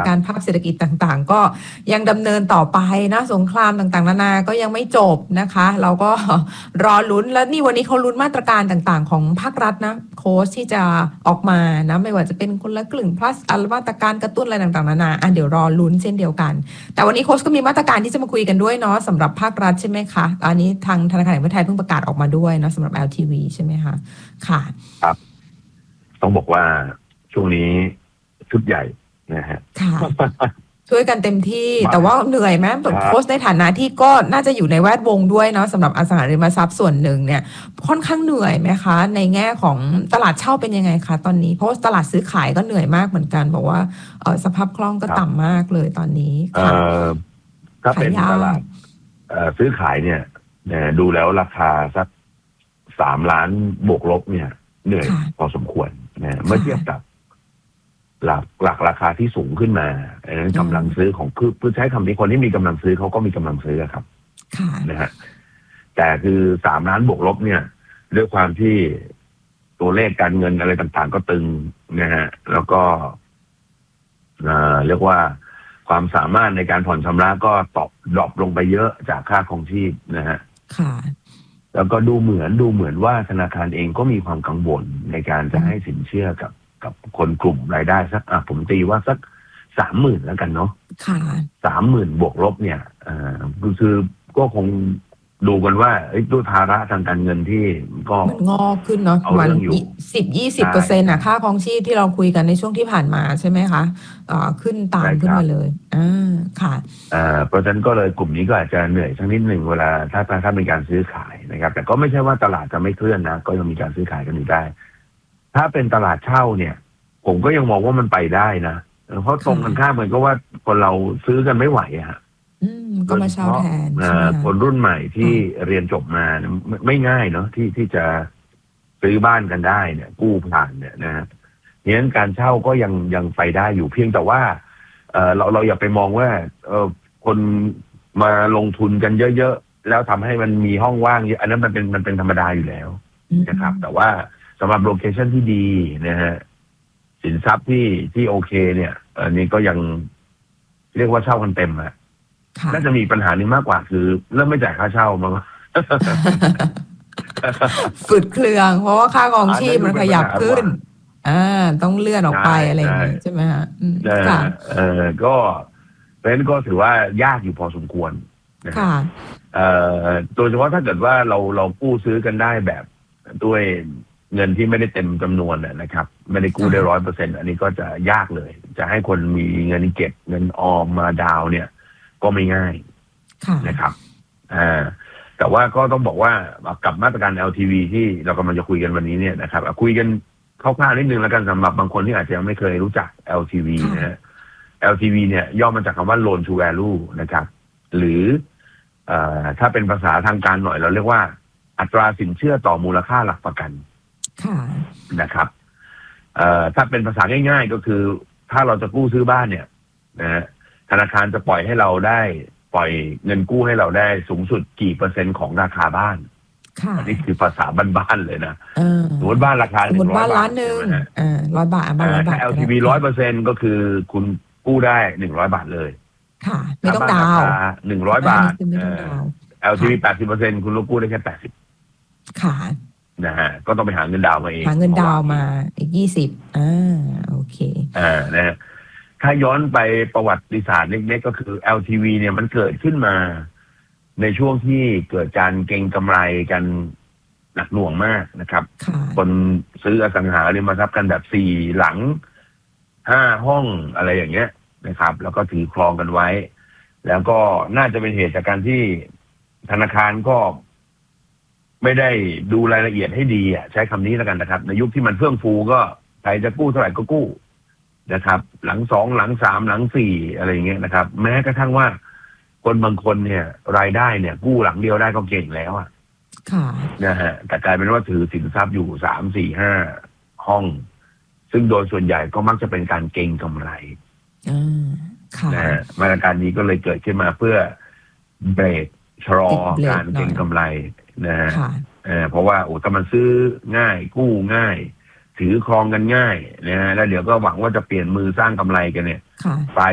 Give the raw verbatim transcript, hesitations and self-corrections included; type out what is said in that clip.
การณ์ภาพเศรษฐกิจต่างๆก็ยังดำเนินต่อไปนะสงครามต่างๆนานาก็ยังไม่จบนะคะเราก็รอลุ้นแล้วนี่วันนี้เขาลุ้นมาตรการต่างๆของภาครัฐนะโค้ชที่จะออกมานะไม่ว่าจะเป็นคนละครึ่ง plus อัลมาตรการกระตุ้นอะไรต่างๆนานาอ่ะเดี๋ยวรอลุ้นเช่นเดียวกันแต่วันนี้โค้ชก็มีมาตรการที่จะมาคุยกันด้วยเนาะสำหรับภาครัฐใช่ไหมคะอันนี้ทางธนาคารแห่งประเทศไทยเพิ่งประกาศออกมาด้วยเนาะสำหรับ แอล ที วี ใช่ไหมคะค่ะครับต้องบอกว่าช่วงนี้ชุดใหญ่นะฮะค่ะช่วยกันเต็มที่แต่ว่าเหนื่อยไหมแบบโค้ชในฐานะที่ก็น่าจะอยู่ในแวดวงด้วยเนาะสำหรับอสังหาริมทรัพย์ส่วนหนึ่งเนี่ยค่อนข้างเหนื่อยไหมคะในแง่ของตลาดเช่าเป็นยังไงคะตอนนี้เพราะตลาดซื้อขายก็เหนื่อยมากเหมือนกันบอกว่าเออสภาพคล่องก็ต่ำมากเลยตอนนี้ค่ะถ้าเป็นตลาดซื้อขายเนี่ยดูแล้วราคาสักสามล้านบวกลบเนี่ยเหนื่อยพอสมควรนะเมื่อเทียบกับหลักหลักราคาที่สูงขึ้นมาอันนั้นกำลังซื้อของคือเพื่อใช้คำนี้คนที่มีกำลังซื้อเขาก็มีกำลังซื้อครับนะฮะแต่คือสามล้านบวกลบเนี่ยด้วยความที่ตัวเลขการเงินอะไรต่างๆก็ตึงนะฮะแล้วก็เรียกว่าความสามารถในการผ่อนชำระก็ตกดรอปลงไปเยอะจากค่าครองชีพนะฮะแล้วก็ดูเหมือนดูเหมือนว่าธนาคารเองก็มีความกังวลในการจะให้สินเชื่อกับกับคนกลุ่มรายได้สักอ่ะผมตีว่าสักสามหมื่นแล้วกันเนาะสามหมื่นบวกลบเนี่ยอ่าคือก็คงดูกันว่าด้วยภาระทางการเงินที่ก็มันงอกขึ้นเนาะประมาณสิบยี่สิบเปอร์เซ็นต์อ่ะค่าครองชีพที่เราคุยกันในช่วงที่ผ่านมาใช่ไหมคะอ่าขึ้นตามขึ้นมาเลยอ่าค่ะอ่าเพราะฉะนั้นก็เลยกลุ่มนี้ก็อาจจะเหนื่อยสักนิดหนึ่งเวลาถ้าถ้าเป็นการซื้อขายนะครับแต่ก็ไม่ใช่ว่าตลาดจะไม่เคลื่อนนะก็ยังมีการซื้อขายกันอยู่ได้ถ้าเป็นตลาดเช่าเนี่ยผมก็ยังมองว่ามันไปได้นะเพราะตรงกันข้ามเหมือนก็ว่าคนเราซื้อกันไม่ไหวอะฮะก็มาเช่าแทนคนรุ่นใหม่ที่เรียนจบมาไม่ง่ายเนาะที่ที่จะซื้อบ้านกันได้เนี่ยกู้ผ่านเนี่ยนะฮะเพราะฉะนั้นการเช่าก็ยังยังไปได้อยู่เพียงแต่ว่าเออเราเราอย่าไปมองว่าเออคนมาลงทุนกันเยอะๆแล้วทำให้มันมีห้องว่างเยอะอันนั้นมันเป็นมันเป็นธรรมดาอยู่แล้วนะครับแต่ว่าสำหรับโลเคชั่นที่ดีนะฮะสินทรัพย์ที่ที่โอเคเนี่ยอันนี้ก็ยังเรียกว่าเช่ากันเต็มอะน่าจะมีปัญหานี้มากกว่าคือเริ่มไม่จ่ายค่าเช่ามาฝืดเครื่องเพราะว่าค่าครองชีพมันขยับขึ้นอ่าต้องเลื่อนออกไปอะไรอย่างนี้ใช่ไหมฮะค่ะเออก็เพราะฉะนั้นก็ถือว่ายากอยู่พอสมควรค่ะเอ่อโดยเฉพาะถ้าเกิดว่าเราเรากู้ซื้อกันได้แบบด้วยเงินที่ไม่ได้เต็มจำนวนนะครับไม่ได้กู้ได้ร้อยเปอร์เซ็นต์อันนี้ก็จะยากเลยจะให้คนมีเงินเก็บเงินออมมาดาวเนี่ยก็ไม่ง่ายนะครับอ่าแต่ว่าก็ต้องบอกว่ากับมาตรการ แอล ที วี ที่เรากำลังจะคุยกันวันนี้เนี่ยนะครับคุยกันคร่าวๆนิดนึงแล้วกันสำหรับบางคนที่อาจจะยังไม่เคยรู้จัก แอล ที วี นะฮะ แอล ที วี เนี่ยย่อมาจากคำว่า Loan to Value นะครับหรือเอ่อถ้าเป็นภาษาทางการหน่อยเราเรียกว่าอัตราสินเชื่อต่อมูลค่าหลักประกันนะครับเอ่อถ้าเป็นภาษาง่ายๆก็คือถ้าเราจะกู้ซื้อบ้านเนี่ยนะฮะธนาคารจะปล่อยให้เราได้ปล่อยเงินกู้ให้เราได้สูงสุดกี่เปอร์เซ็นต์ของราคาบ้านอันนี้คือภาษาบ้านๆเลยนะสมมติบ้านราคาหนึ่งร้อยบาทอ่าร้อยบาทบ้านร้อยบาทแอล ที วี ร้อยเปอร์เซ็นต์ก็คือคุณกู้ได้หนึ่งร้อยบาทเลยค่ะไม่ต้องดาวหนึ่งร้อยบาท แอล ที วี แปดสิบเปอร์เซ็นต์คุณกู้ได้แค่แปดสิบค่ะนะฮะก็ต้องไปหาเงินดาวมาเองหาเงินดาวมาอีกยี่สิบอ่าโอเคอ่านะฮะถ้าย้อนไปประวัติศาสตร์เล็กๆก็คือ แอล ที วี เนี่ยมันเกิดขึ้นมาในช่วงที่เกิดการเก็งกำไรกันหนักหน่วงมากนะครับคนซื้ออสังหาริมทรัพย์กันแบบสี่หลังห้าห้องอะไรอย่างเงี้ยนะครับแล้วก็ถือครองกันไว้แล้วก็น่าจะเป็นเหตุจากการที่ธนาคารก็ไม่ได้ดูรายละเอียดให้ดีอ่ะใช้คำนี้แล้วกันนะครับในยุคที่มันเฟื่องฟูก็ใครจะกู้เท่าไหร่ก็กู้นะครับหลังสองหลังสามหลังสี่อะไรอย่างเงี้ยนะครับแม้กระทั่งว่าคนบางคนเนี่ยรายได้เนี่ยกู้หลังเดียวได้ก็เก่งแล้วอ่ะนะฮะแต่กลายเป็นว่าถือสินทรัพย์อยู่สามสี่ห้าห้องซึ่งโดยส่วนใหญ่ก็มักจะเป็นการเก็งกำไรนะฮะมาตรการนี้ก็เลยเกิดขึ้นมาเพื่อเบรกชะลอการเก็งกำไรนะฮะเพราะว่าโอ้ถ้ามันซื้อง่ายกู้ง่ายถือครองกันง่ายนะฮะแล้วเดี๋ยวก็หวังว่าจะเปลี่ยนมือสร้างกำไรกันเนี่ยปลาย